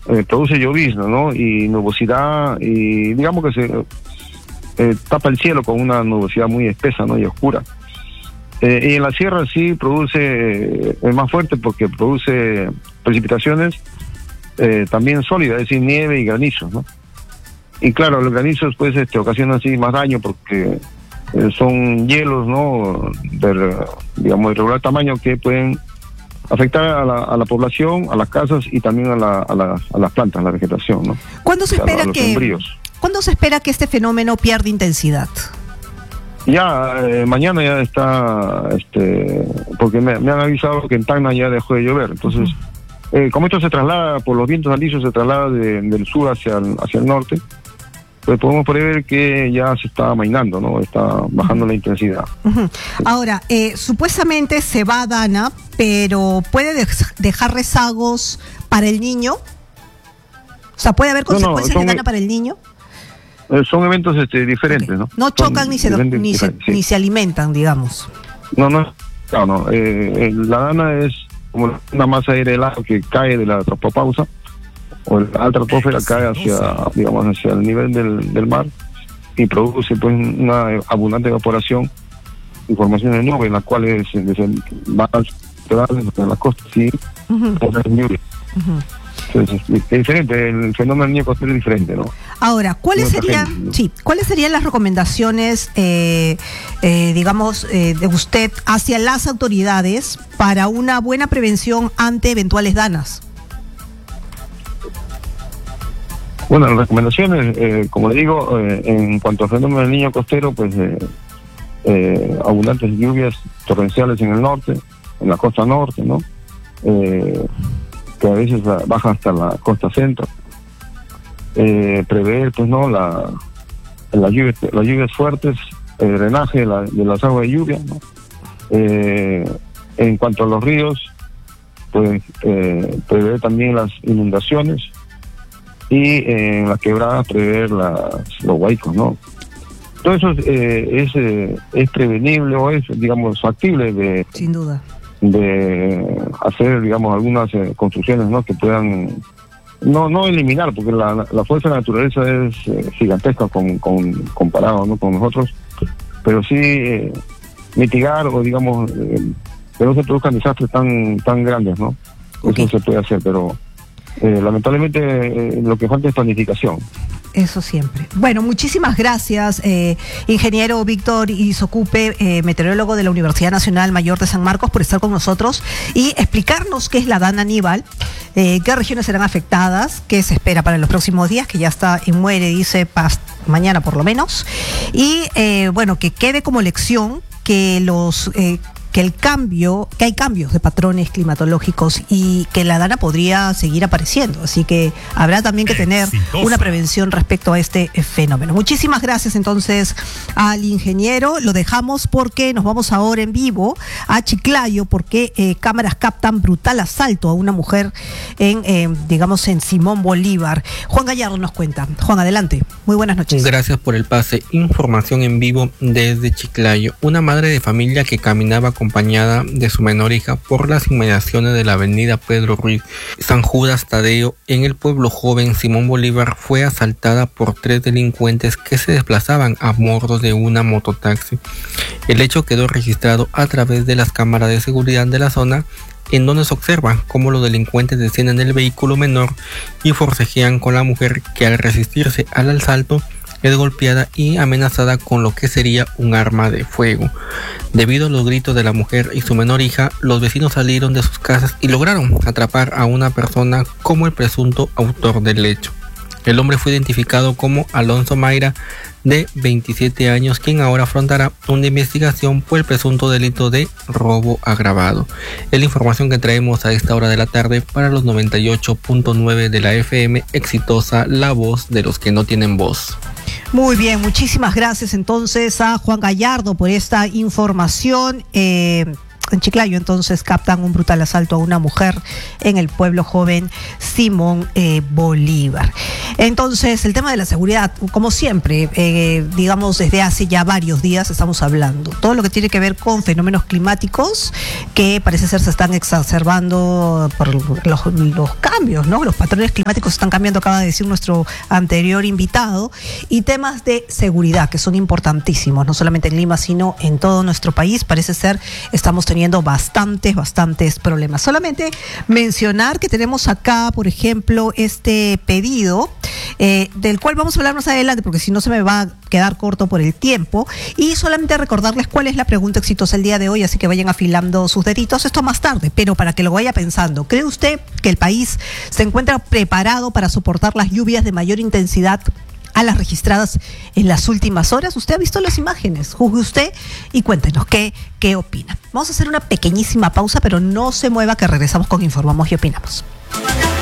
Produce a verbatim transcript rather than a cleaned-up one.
eh, produce llovizna, ¿no? Y nubosidad, y digamos que se eh, tapa el cielo con una nubosidad muy espesa, ¿no? Y oscura. Eh, y en la sierra sí produce, eh, es más fuerte porque produce precipitaciones eh, también sólidas, es decir, nieve y granizos, ¿no? Y claro, los granizos pues este, ocasionan así más daño porque eh, son hielos, ¿no? De, digamos, de regular tamaño que pueden afectar a la, a la población, a las casas y también a, la, a, la, a las plantas, a la vegetación, ¿no? ¿Cuándo se o sea, espera que sembríos. ¿Cuándo se espera que este fenómeno pierda intensidad? Ya, eh, mañana ya está, este, porque me, me han avisado que en Tacna ya dejó de llover, entonces, uh-huh. eh, como esto se traslada por los vientos alisios, se traslada de, del sur hacia el, hacia el norte, pues podemos prever que ya se está amainando, ¿no? Está bajando uh-huh. la intensidad. Uh-huh. Ahora, eh, supuestamente se va a Dana, pero ¿puede de- dejar rezagos para el niño? O sea, ¿puede haber consecuencias no, no, son, de Dana para el niño? Eh, son eventos este, diferentes, okay. ¿no? No chocan ni se, ni, se, sí. ni se alimentan, digamos. No, no, no, no. Eh, la Dana es como una masa de aire helado que cae de la tropopausa, o la alta troposfera cae hacia, digamos, hacia el nivel del, del mar y produce pues una abundante evaporación y formación de nubes, en las cuales se van a las costas y uh-huh. lluvia. Uh-huh. Entonces, es, es diferente, el fenómeno del niño costero es diferente, ¿no? Ahora, ¿cuáles serían, gente, ¿no? sí, ¿cuáles serían las recomendaciones, eh, eh, digamos, eh, de usted hacia las autoridades para una buena prevención ante eventuales danas? Bueno, las recomendaciones, eh, como le digo, eh, en cuanto al fenómeno del niño costero, pues eh, eh, abundantes lluvias torrenciales en el norte, en la costa norte, ¿no? Eh, que a veces baja hasta la costa centro. Eh, prever, pues, ¿no? La, la lluvia, las lluvias fuertes, el drenaje de, la, de las aguas de lluvia, ¿no? Eh, en cuanto a los ríos, pues, eh, prever también las inundaciones. Y eh, en las quebradas prever las, los huaicos, ¿no? Todo eso eh, es, eh, es prevenible o es, digamos, factible de... Sin duda. De hacer, digamos, algunas eh, construcciones, ¿no? Que puedan, no no eliminar, porque la, la fuerza de la naturaleza es eh, gigantesca con, con, comparado, ¿no? Con nosotros, pero sí eh, mitigar o, digamos, eh, que no se produzcan desastres tan, tan grandes, ¿no? Okay. Eso se puede hacer, pero... Eh, lamentablemente eh, lo que falta es planificación. Eso siempre. Bueno, muchísimas gracias, eh, ingeniero Víctor Isocupe, eh, meteorólogo de la Universidad Nacional Mayor de San Marcos, por estar con nosotros y explicarnos qué es la Dana Aníbal, eh, qué regiones serán afectadas, qué se espera para los próximos días, que ya está en muere, dice, pas- mañana por lo menos, y eh, bueno, que quede como lección que los... Eh, que el cambio, que hay cambios de patrones climatológicos y que la Dana podría seguir apareciendo, así que habrá también que tener Exitosa. una prevención respecto a este fenómeno. Muchísimas gracias entonces al ingeniero, lo dejamos porque nos vamos ahora en vivo a Chiclayo porque eh, cámaras captan brutal asalto a una mujer en, eh, digamos, en Simón Bolívar. Juan Gallardo nos cuenta. Juan, adelante. Muy buenas noches. Gracias por el pase. Información en vivo desde Chiclayo. Una madre de familia que caminaba con acompañada de su menor hija por las inmediaciones de la avenida Pedro Ruiz, San Judas Tadeo, en el pueblo joven Simón Bolívar, fue asaltada por tres delincuentes que se desplazaban a bordo de una mototaxi. El hecho quedó registrado a través de las cámaras de seguridad de la zona, en donde se observa cómo los delincuentes descienden del vehículo menor y forcejean con la mujer, que al resistirse al asalto es golpeada y amenazada con lo que sería un arma de fuego. Debido a los gritos de la mujer y su menor hija, los vecinos salieron de sus casas y lograron atrapar a una persona como el presunto autor del hecho. El hombre fue identificado como Alonso Mayra, de veintisiete años, quien ahora afrontará una investigación por el presunto delito de robo agravado. Es la información que traemos a esta hora de la tarde para los noventa y ocho punto nueve de la F M Exitosa, la voz de los que no tienen voz. Muy bien, muchísimas gracias entonces a Juan Gallardo por esta información. Eh, en Chiclayo entonces captan un brutal asalto a una mujer en el pueblo joven Simón eh, Bolívar. Entonces, el tema de la seguridad, como siempre, eh, digamos desde hace ya varios días estamos hablando. Todo lo que tiene que ver con fenómenos climáticos que parece ser se están exacerbando por los, los cambios, ¿no? Los patrones climáticos están cambiando, acaba de decir nuestro anterior invitado, y temas de seguridad que son importantísimos, no solamente en Lima, sino en todo nuestro país. Parece ser estamos teniendo bastantes, bastantes problemas. Solamente mencionar que tenemos acá, por ejemplo, este pedido, eh, del cual vamos a hablar más adelante, porque si no se me va a quedar corto por el tiempo, y solamente recordarles cuál es la pregunta exitosa el día de hoy, así que vayan afilando sus deditos, esto más tarde, pero para que lo vaya pensando. ¿Cree usted que el país se encuentra preparado para soportar las lluvias de mayor intensidad a las registradas en las últimas horas? Usted ha visto las imágenes, juzgue usted y cuéntenos qué, qué opina. Vamos a hacer una pequeñísima pausa, pero no se mueva, que regresamos con Informamos y Opinamos.